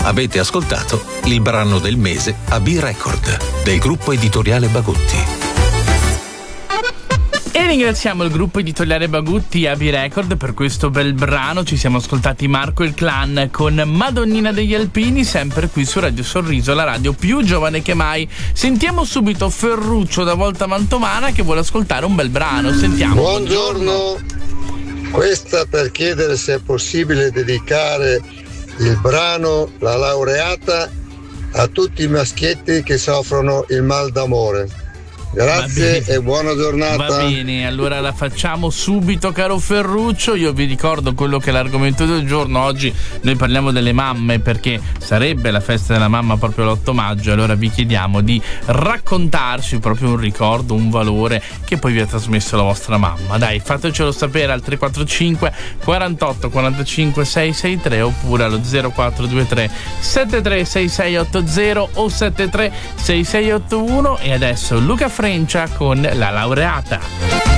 Avete ascoltato il brano del mese a B-Record del gruppo editoriale Bagutti. E ringraziamo il gruppo editoriale Bagutti AB Record per questo bel brano. Ci siamo ascoltati Marco e il Clan con Madonnina degli Alpini, sempre qui su Radio Sorriso, la radio più giovane che mai. Sentiamo subito Ferruccio da Volta Mantovana che vuole ascoltare un bel brano. Sentiamo. Buongiorno. Questa per chiedere se è possibile dedicare il brano La laureata a tutti i maschietti che soffrono il mal d'amore. Grazie e buona giornata. Va bene, allora la facciamo subito, caro Ferruccio. Io vi ricordo quello che è l'argomento del giorno. Oggi noi parliamo delle mamme, perché sarebbe la festa della mamma proprio l'8 maggio. Allora vi chiediamo di raccontarci proprio un ricordo, un valore che poi vi ha trasmesso la vostra mamma. Dai, fatecelo sapere al 345 48 45 663 oppure allo 0423 736680 o 736681. E adesso Luca Frencia con La laureata.